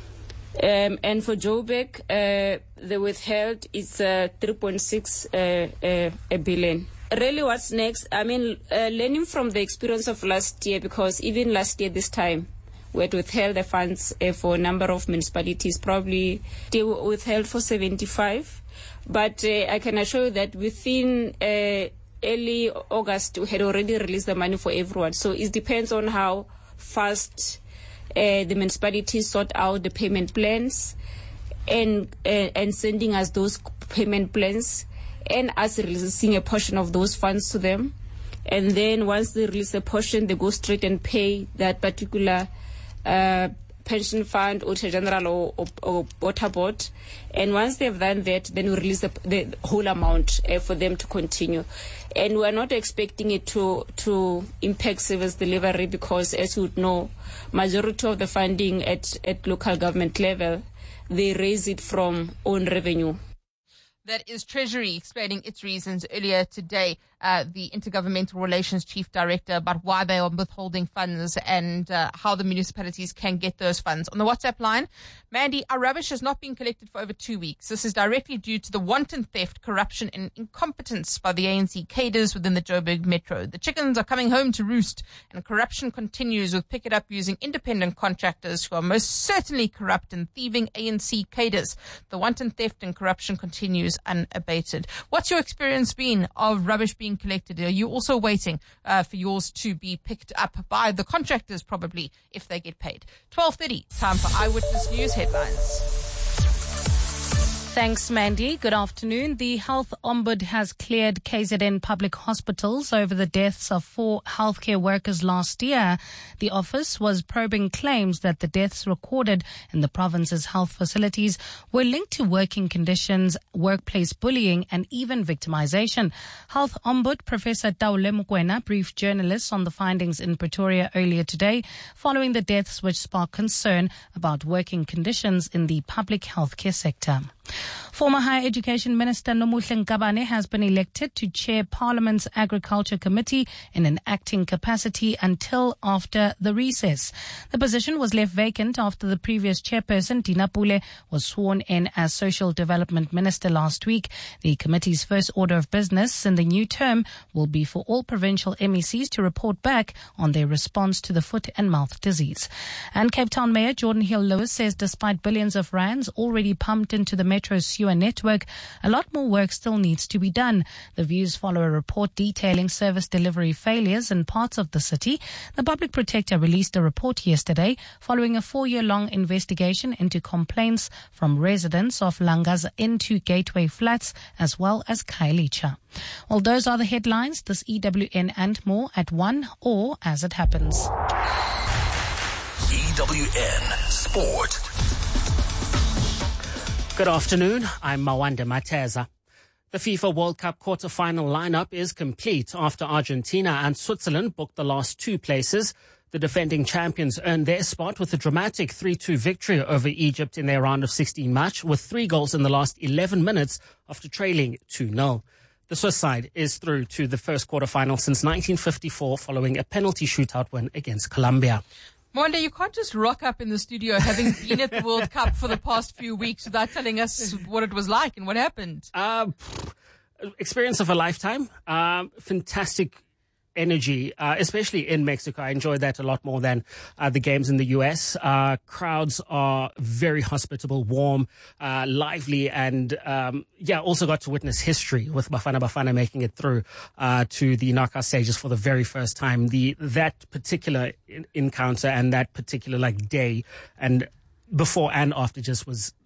S1: Um, and for Joburg, uh, the withheld is uh, three point six uh, uh, billion. Really, what's next? I mean, uh, learning from the experience of last year, because even last year this time, we had withheld the funds uh, for a number of municipalities. Probably they were withheld for seventy-five. But uh, I can assure you that within uh, early August, we had already released the money for everyone. So it depends on how fast uh, the municipalities sort out the payment plans and, uh, and sending us those payment plans, and us releasing a portion of those funds to them. And then once they release a portion, they go straight and pay that particular uh, pension fund, Auditor General or, or, or Water Board. And once they've done that, then we release the, the whole amount uh, for them to continue. And we're not expecting it to, to impact service delivery, because, as you would know, majority of the funding at, at local government level, they raise it from own revenue.
S13: That is Treasury explaining its reasons earlier today, uh, the Intergovernmental Relations Chief Director, about why they are withholding funds and uh, how the municipalities can get those funds. On the WhatsApp line, Mandy, our rubbish has not been collected for over two weeks. This is directly due to the wanton theft, corruption and incompetence by the A N C cadres within the Joburg Metro. The chickens are coming home to roost, and corruption continues, with Pick It Up using independent contractors who are most certainly corrupt and thieving A N C cadres. The wanton theft and corruption continues unabated. What's your experience been of rubbish being collected? Are you also waiting uh, for yours to be picked up by the contractors, probably, if they get paid? twelve thirty, time for Eyewitness News headlines.
S14: Thanks, Mandy. Good afternoon. The Health Ombud has cleared K Z N public hospitals over the deaths of four healthcare workers last year. The office was probing claims that the deaths recorded in the province's health facilities were linked to working conditions, workplace bullying, and even victimization. Health Ombud Professor Taule Mokoena briefed journalists on the findings in Pretoria earlier today, following the deaths which sparked concern about working conditions in the public healthcare sector. Former Higher Education Minister Nomuhle Nkabane has been elected to chair Parliament's Agriculture Committee in an acting capacity until after the recess. The position was left vacant after the previous chairperson, Dina Pule, was sworn in as Social Development Minister last week. The committee's first order of business in the new term will be for all provincial M E Cs to report back on their response to the foot and mouth disease. And Cape Town Mayor Jordan Hill-Lewis says despite billions of rands already pumped into the Metro's sewer network, a lot more work still needs to be done. The views follow a report detailing service delivery failures in parts of the city. The Public Protector released a report yesterday following a four-year-long investigation into complaints from residents of Langa's N two Gateway flats as well as Khayelitsha. Well, those are the headlines. This E W N and more at one or as it happens.
S11: E W N Sport.
S5: Good afternoon, I'm Mawanda Mateza. The FIFA World Cup quarter-final lineup is complete after Argentina and Switzerland booked the last two places. The defending champions earned their spot with a dramatic three two victory over Egypt in their round of sixteen match, with three goals in the last eleven minutes after trailing two nil. The Swiss side is through to the first quarter-final since nineteen fifty-four following a penalty shootout win against Colombia.
S13: Mwanda, you can't just rock up in the studio having been at the World Cup for the past few weeks without telling us what it was like and what happened.
S5: Uh, experience of a lifetime. Um, fantastic energy, uh, especially in Mexico. I enjoyed that a lot more than uh, the games in the U S. Uh, crowds are very hospitable, warm, uh, lively, and um, yeah, also got to witness history with Bafana Bafana making it through uh, to the knockout stages for the very first time. The that particular in- encounter and that particular like day and before and after just was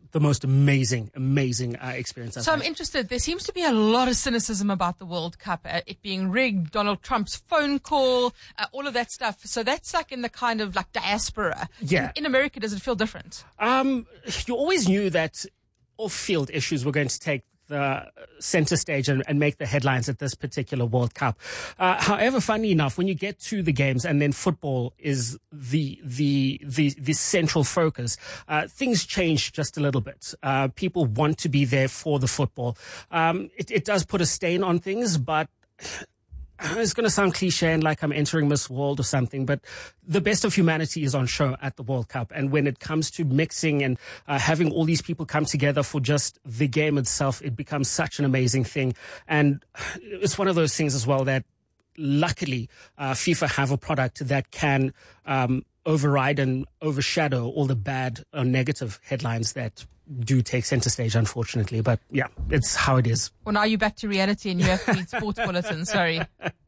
S5: the most amazing, amazing uh, experience I've
S13: So
S5: had.
S13: I'm interested. There seems to be a lot of cynicism about the World Cup, uh, it being rigged, Donald Trump's phone call, uh, all of that stuff. So that's like in the kind of like diaspora.
S5: Yeah.
S13: In, in America, does it feel different?
S5: Um, you always knew that off-field issues were going to take the center stage and, and make the headlines at this particular World Cup. Uh, however, funny enough, when you get to the games and then football is the the the, the central focus, uh, things change just a little bit. Uh, people want to be there for the football. Um, it, it does put a stain on things, but it's going to sound cliche and like I'm entering Miss World or something, but the best of humanity is on show at the World Cup. And when it comes to mixing and uh, having all these people come together for just the game itself, it becomes such an amazing thing. And it's one of those things as well that luckily uh, FIFA have a product that can um, override and overshadow all the bad or negative headlines that do take center stage, unfortunately. But yeah, it's how it is.
S13: Well, now you're back to reality and you have to read sports bulletins. Sorry.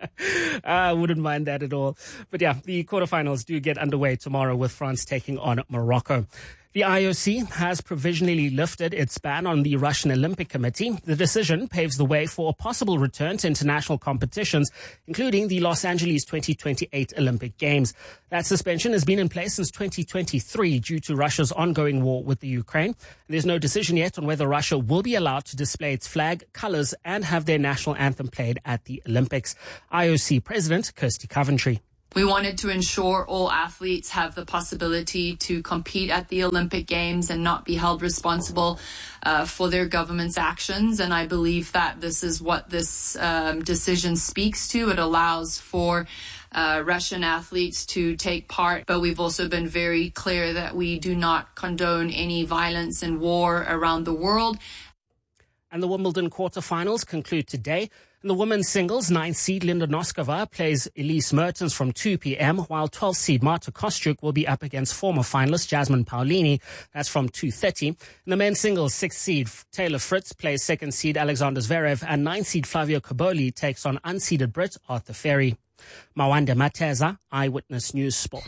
S5: I wouldn't mind that at all. But yeah, the quarterfinals do get underway tomorrow with France taking on Morocco. The I O C has provisionally lifted its ban on the Russian Olympic Committee. The decision paves the way for a possible return to international competitions, including the Los Angeles twenty twenty-eight Olympic Games. That suspension has been in place since twenty twenty-three due to Russia's ongoing war with the Ukraine. There's no decision yet on whether Russia will be allowed to display its flag, colors, and have their national anthem played at the Olympics. I O C President Kirsty Coventry.
S6: We wanted to ensure all athletes have the possibility to compete at the Olympic Games and not be held responsible uh, for their government's actions. And I believe that this is what this um, decision speaks to. It allows for uh, Russian athletes to take part, but we've also been very clear that we do not condone any violence and war around the world.
S5: And the Wimbledon quarterfinals conclude today. In the women's singles, ninth seed Linda Noskova plays Elise Mertens from two p.m., while twelfth seed Marta Kostyuk will be up against former finalist Jasmine Paolini. That's from two thirty. In the men's singles, sixth seed Taylor Fritz plays second seed Alexander Zverev, and ninth seed Flavio Cobolli takes on unseeded Brit Arthur Ferry. Mawanda Mateza, Eyewitness News Sport.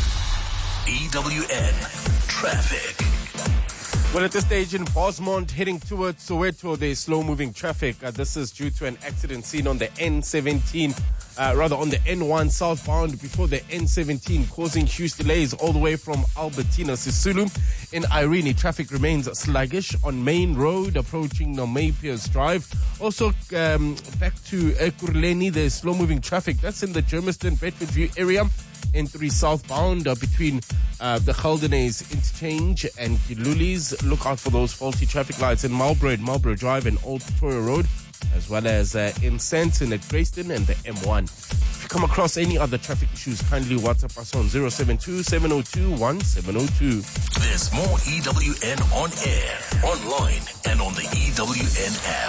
S11: E W N Traffic.
S22: Well, at this stage in Bosmont, heading towards Soweto, there's slow-moving traffic. Uh, this is due to an accident seen on the N seventeen, uh, rather on the N one southbound before the N seventeen, causing huge delays all the way from Albertina Sisulu. In Irene, traffic remains sluggish on Main Road, approaching Nomapiers Drive. Also, um, back to Ekurhuleni, there's slow-moving traffic. That's in the Germiston Bedford View area. N three southbound uh, between uh, the Geldenays Interchange and Gilulis. Look out for those faulty traffic lights in Marlborough, Marlborough Drive and Old Pretoria Road, as well as uh, in Sandton at Grayston and the M one. If you come across any other traffic issues, kindly WhatsApp us on zero seven two, seven zero two, one seven zero two.
S11: There's more E W N on air, online, and on the E W N app.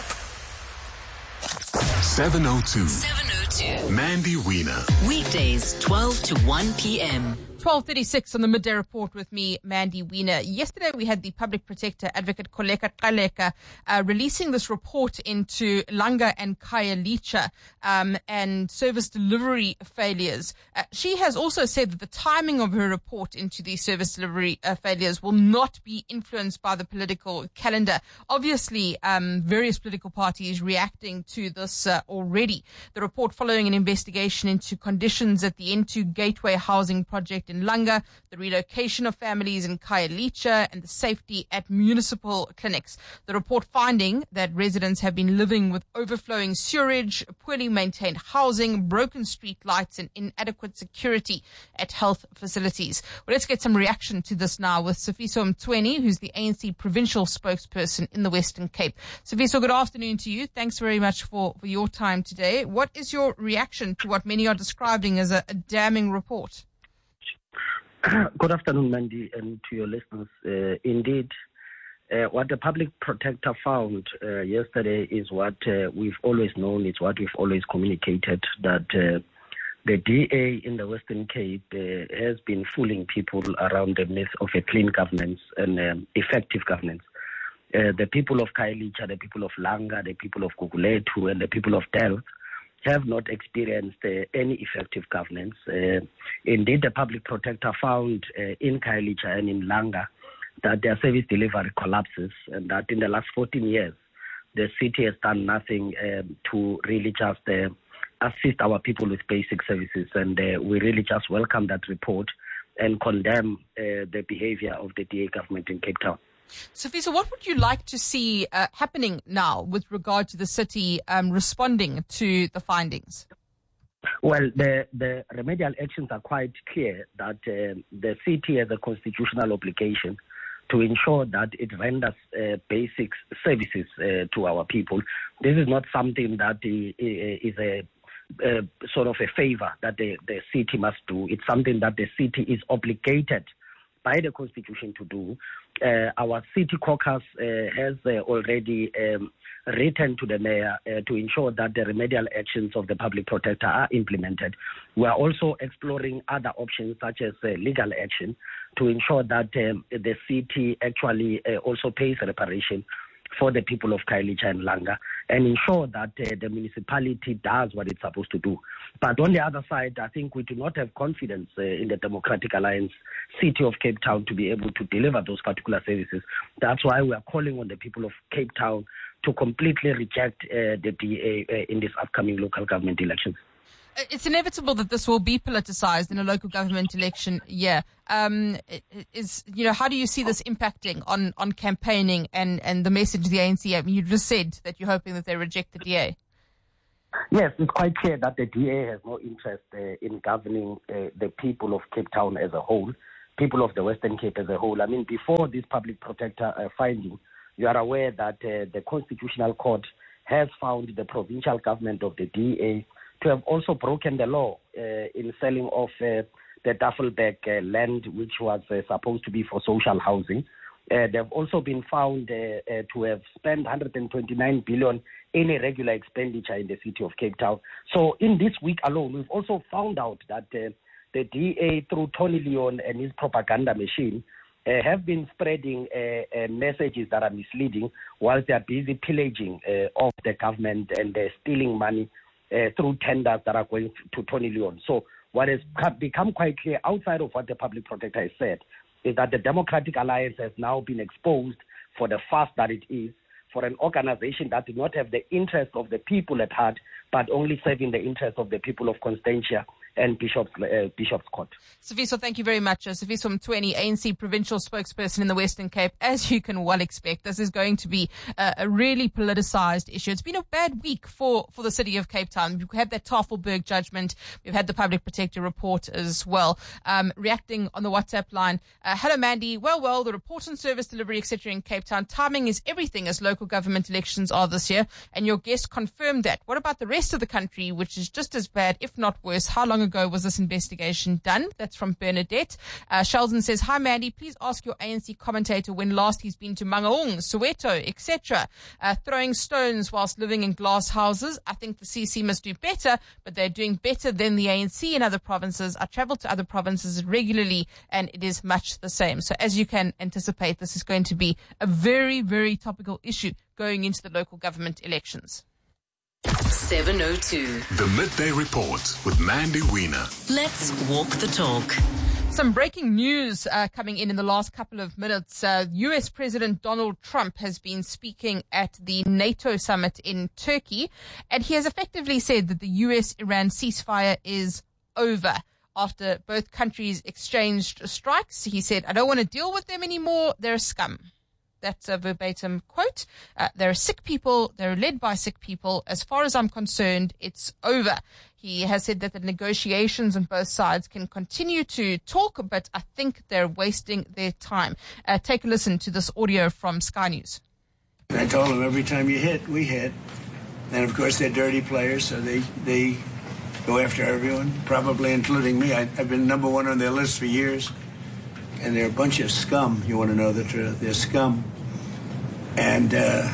S9: seven oh two.
S12: seven oh two.
S9: Mandy Wiener.
S12: Weekdays, twelve to one p.m.
S13: twelve thirty-six on the Midday Report with me, Mandy Wiener. Yesterday we had the Public Protector, Advocate Koleka Qaleka, uh, releasing this report into Langa and Khayelitsha um, and service delivery failures. Uh, she has also said that the timing of her report into these service delivery uh, failures will not be influenced by the political calendar. Obviously, um, various political parties reacting to this uh, already. The report following an investigation into conditions at the N two Gateway Housing Project in Langa, the relocation of families in Khayelitsha, and the safety at municipal clinics. The report finding that residents have been living with overflowing sewerage, poorly maintained housing, broken street lights, and inadequate security at health facilities. Well, let's get some reaction to this now with Sifiso Mtweni, who's the A N C provincial spokesperson in the Western Cape. Sifiso, good afternoon to you. Thanks very much for, for your time today. What is your reaction to what many are describing as a, a damning report?
S7: Good afternoon, Mandy, and to your listeners. Uh, indeed, uh, what the public protector found uh, yesterday is what uh, we've always known, it's what we've always communicated, that uh, the D A in the Western Cape uh, has been fooling people around the myth of a clean governance and um, effective governance. Uh, the people of Khayelitsha, the people of Langa, the people of Gugulethu, and the people of Delft have not experienced uh, any effective governance. Uh, indeed, the public protector found uh, in Khayelitsha and in Langa that their service delivery collapses, and that in the last fourteen years, the city has done nothing um, to really just uh, assist our people with basic services. And uh, we really just welcome that report and condemn uh, the behavior of the D A government in Cape Town.
S13: Sifiso, what would you like to see uh, happening now with regard to the city um, responding to the findings?
S7: Well, the, the remedial actions are quite clear that uh, the city has a constitutional obligation to ensure that it renders uh, basic services uh, to our people. This is not something that is a, a sort of a favor that the, the city must do. It's something that the city is obligated by the Constitution to do. Uh, our city caucus uh, has uh, already um, written to the mayor uh, to ensure that the remedial actions of the public protector are implemented. We are also exploring other options such as uh, legal action to ensure that um, the city actually uh, also pays reparation for the people of Khayelitsha and Langa and ensure that uh, the municipality does what it's supposed to do. But on the other side, I think we do not have confidence uh, in the Democratic Alliance City of Cape Town to be able to deliver those particular services. That's why we are calling on the people of Cape Town to completely reject uh, the D A uh, in this upcoming local government elections.
S13: It's inevitable that this will be politicized in a local government election year. Um, is, you know, how do you see this impacting on, on campaigning and, and the message of the A N C? I mean, you just said that you're hoping that they reject the D A.
S7: Yes, it's quite clear that the D A has no interest uh, in governing uh, the people of Cape Town as a whole, people of the Western Cape as a whole. I mean, before this public protector uh, finding, you are aware that uh, the Constitutional Court has found the provincial government of the D A to have also broken the law uh, in selling off uh, the Tafelberg uh, land, which was uh, supposed to be for social housing. Uh, they've also been found uh, uh, to have spent one hundred twenty-nine billion in irregular expenditure in the city of Cape Town. So in this week alone, we've also found out that uh, the D A, through Tony Leon and his propaganda machine, uh, have been spreading uh, uh, messages that are misleading while they are busy pillaging uh, of the government and uh, stealing money Uh, through tenders that are going to Tony Leon. So what has become quite clear outside of what the public protector has said is that the Democratic Alliance has now been exposed for the farce that it is, for an organization that did not have the interest of the people at heart, but only serving the interest of the people of Constantia and Bishop's, uh, Bishop's Court.
S13: Sifiso, thank you very much. Uh, Sifiso Mtweni, A N C provincial spokesperson in the Western Cape. As you can well expect, this is going to be uh, a really politicized issue. It's been a bad week for, for the city of Cape Town. We've had that Tafelberg judgment. We've had the public protector report as well. Um, reacting on the WhatsApp line. Uh, hello, Mandy. Well, well, the report on service delivery, et cetera in Cape Town. Timing is everything as local government elections are this year. And your guest confirmed that. What about the rest of the country, which is just as bad, if not worse? How long ago was this investigation done? That's from Bernadette. Uh, Sheldon says, hi, Mandy. Please ask your A N C commentator when last he's been to Mangaung, Soweto, et cetera. Uh, throwing stones whilst living in glass houses. I think the C C must do better, but they're doing better than the A N C in other provinces. I travel to other provinces regularly, and it is much the same. So as you can anticipate, this is going to be a very, very topical issue going into the local government elections.
S12: seven oh two.
S9: The Midday Report with Mandy Wiener.
S12: Let's walk the talk.
S13: Some breaking news uh, coming in in the last couple of minutes. Uh, U S President Donald Trump has been speaking at the NATO summit in Turkey, and he has effectively said that the U S-Iran ceasefire is over. After both countries exchanged strikes, he said, I don't want to deal with them anymore. They're scum. That's a verbatim quote. Uh, they're sick people. They're led by sick people. As far as I'm concerned, it's over. He has said that the negotiations on both sides can continue to talk, but I think they're wasting their time. Uh, take a listen to this audio from Sky News.
S8: I told them every time you hit, we hit. And, of course, they're dirty players, so they, they go after everyone, probably including me. I, I've been number one on their list for years. And they're a bunch of scum, you want to know the truth. They're scum. And uh,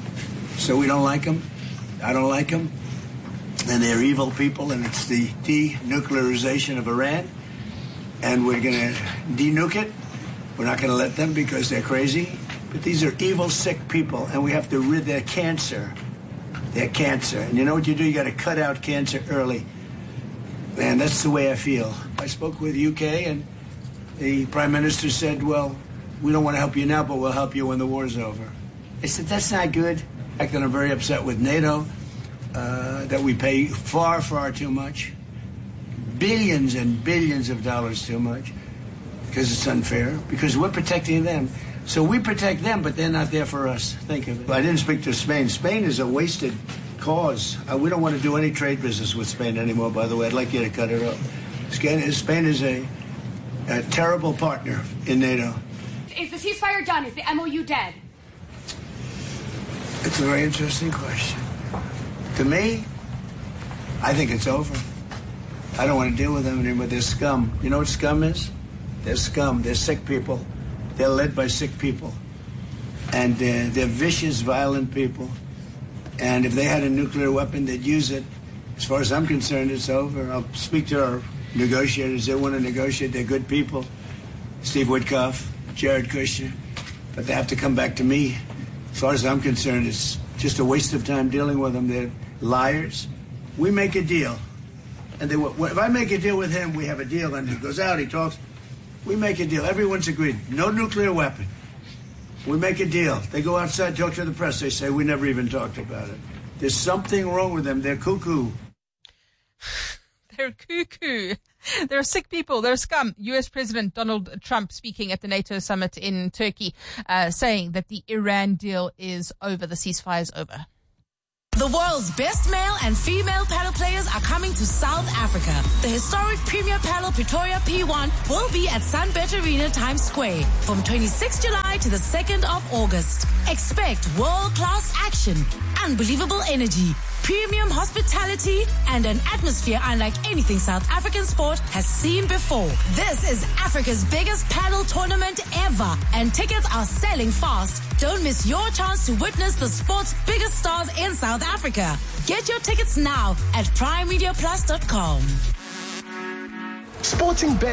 S8: so we don't like them. I don't like them. And they're evil people, and it's the denuclearization of Iran. And we're going to denuke it. We're not going to let them because they're crazy. But these are evil, sick people, and we have to rid their cancer. Their cancer. And you know what you do? You got to cut out cancer early. Man, that's the way I feel. I spoke with U K, and the Prime Minister said, well, we don't want to help you now, but we'll help you when the war's over. I said, that's not good. I I'm very upset with NATO, uh, that we pay far, far too much. Billions and billions of dollars too much, because it's unfair, because we're protecting them. So we protect them, but they're not there for us. Think of it. I didn't speak to Spain. Spain is a wasted cause. Uh, we don't want to do any trade business with Spain anymore, by the way. I'd like you to cut it off. Spain is a, a terrible partner in NATO.
S10: Is the ceasefire done? Is the M O U dead?
S8: It's a very interesting question. To me, I think it's over. I don't want to deal with them anymore. They're scum. You know what scum is? They're scum. They're sick people. They're led by sick people. And uh, they're vicious, violent people. And if they had a nuclear weapon, they'd use it. As far as I'm concerned, it's over. I'll speak to our negotiators. They want to negotiate. They're good people. Steve Witkoff, Jared Kushner. But they have to come back to me. As far as I'm concerned, it's just a waste of time dealing with them. They're liars. We make a deal. And they, if I make a deal with him, we have a deal. And he goes out, he talks. We make a deal. Everyone's agreed. No nuclear weapon. We make a deal. They go outside, talk to the press. They say, we never even talked about it. There's something wrong with them. They're cuckoo.
S13: They're cuckoo. They're sick people. They're scum. U S President Donald Trump speaking at the NATO summit in Turkey, uh, saying that the Iran deal is over. The ceasefire is over.
S25: The world's best male and female paddle players are coming to South Africa. The historic Premier Paddle Pretoria P one will be at Sunbet Arena Times Square from twenty-sixth of July to the second of August. Expect world-class action, unbelievable energy, premium hospitality, and an atmosphere unlike anything South African sport has seen before. This is Africa's biggest paddle tournament ever, and tickets are selling fast. Don't miss your chance to witness the sport's biggest stars in South Africa. Get your tickets now at prime media plus dot com.
S15: Sporting Bet